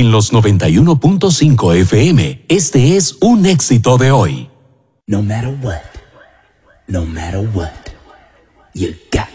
En los 91.5 FM, este es un éxito de hoy. No matter what, you